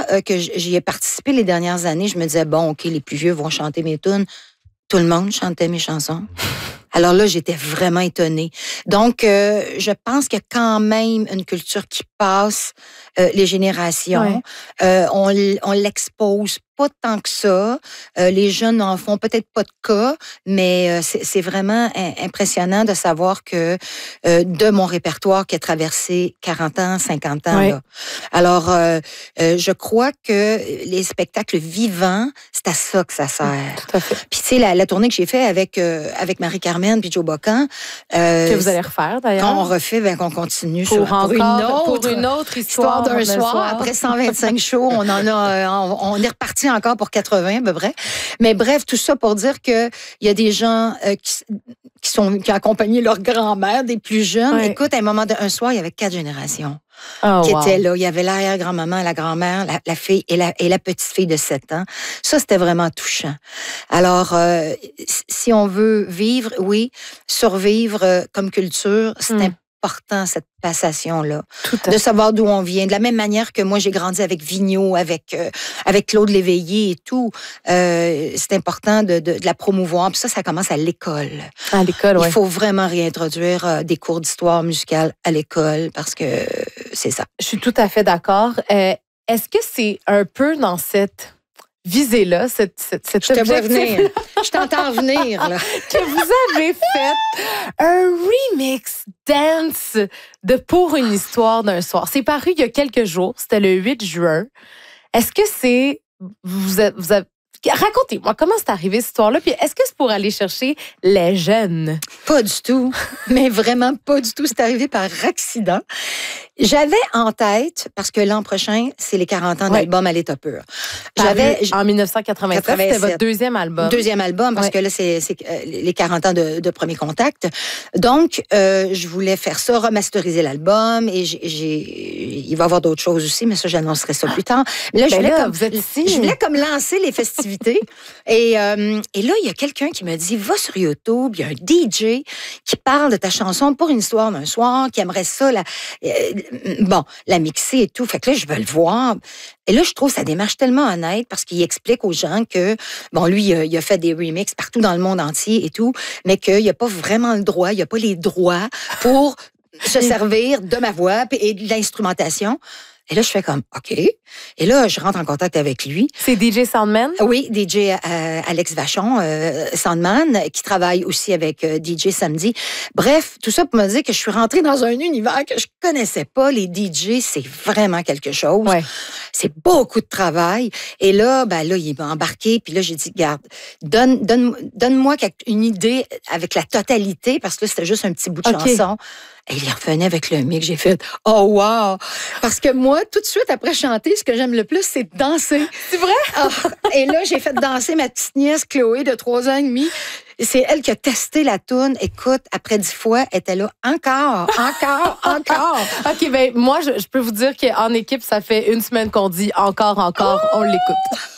que j'y ai participé les dernières années, je me disais, bon, OK, les plus vieux vont chanter mes tunes. Tout le monde chantait mes chansons. Alors là, j'étais vraiment étonnée. Donc, je pense qu'il y a quand même une culture qui passe les générations. Ouais. On l'expose pas tant que ça. Les jeunes n'en font peut-être pas de cas, mais c'est vraiment impressionnant de savoir que de mon répertoire qui a traversé 40 ans, 50 ans. Ouais. Là. Alors, je crois que les spectacles vivants, c'est à ça que ça sert. Tout à fait. Puis, tu sais, la tournée que j'ai faite avec Marie-Carmen puis Joe Bocan. Que vous allez refaire, d'ailleurs. Quand on refait, ben, qu'on continue pour une autre histoire d'un soir. Après 125 shows, on est reparti encore pour 80 à peu près. Mais bref, tout ça pour dire qu'il y a des gens qui ont accompagné leur grand-mère, des plus jeunes. Ouais. Écoute, à un soir, il y avait 4 générations qui étaient là. Il y avait l'arrière-grand-maman, la grand-mère, la fille et la petite-fille de 7 ans. Ça, c'était vraiment touchant. Alors, si on veut vivre, survivre comme culture, c'est important, cette passation-là. De savoir d'où on vient. De la même manière que moi, j'ai grandi avec Vigneault, avec Claude Léveillé et tout. C'est important de la promouvoir. Puis ça commence à l'école. À l'école, oui. Il faut vraiment réintroduire des cours d'histoire musicale à l'école parce que c'est ça. Je suis tout à fait d'accord. Est-ce que c'est un peu dans cette visée-là, cette je te vois venir. Je t'entends venir, là. Que vous avez fait un remix dance de Pour une histoire d'un soir. C'est paru il y a quelques jours. C'était le 8 juin. Est-ce que c'est... Vous avez... Racontez-moi, comment c'est arrivé cette histoire-là? Puis est-ce que c'est pour aller chercher les jeunes? Pas du tout. Mais vraiment pas du tout. C'est arrivé par accident. J'avais en tête, parce que l'an prochain, c'est les 40 ans d'album à l'état pur. En 1987, c'était votre deuxième album. Deuxième album, parce que là, c'est les 40 ans de Premier Contact. Donc, je voulais faire ça, remasteriser l'album, et il va y avoir d'autres choses aussi, mais ça, j'annoncerai ça plus tard. Mais là, je voulais comme lancer les festivités. Et là, il y a quelqu'un qui me dit, va sur YouTube, il y a un DJ qui parle de ta chanson Pour une histoire d'un soir, qui aimerait ça, la mixer et tout. Fait que là, je veux le voir. Et là, je trouve sa démarche tellement honnête parce qu'il explique aux gens que, lui, il a fait des remixes partout dans le monde entier et tout, mais qu'il n'y a pas vraiment le droit, il n'y a pas les droits pour se servir de ma voix et de l'instrumentation. Et là, je fais comme, OK. Et là, je rentre en contact avec lui. C'est DJ Soundman? Oui, DJ Alex Vachon, Soundman, qui travaille aussi avec DJ Samedi. Bref, tout ça pour me dire que je suis rentrée dans un univers que je connaissais pas. Les DJ, c'est vraiment quelque chose. Ouais. C'est beaucoup de travail. Et là, il m'a embarqué. Puis là, j'ai dit, regarde, donne-moi une idée avec la totalité, parce que là, c'était juste un petit bout de chanson. Et il revenait avec le mix. J'ai fait « Oh, wow! » Parce que moi, tout de suite, après chanter, ce que j'aime le plus, c'est danser. C'est vrai? Et là, j'ai fait danser ma petite nièce Chloé de 3 ans et demi. C'est elle qui a testé la toune. Écoute, après 10 fois, elle était là encore. OK, moi, je peux vous dire qu'en équipe, ça fait 1 semaine qu'on dit encore, on l'écoute.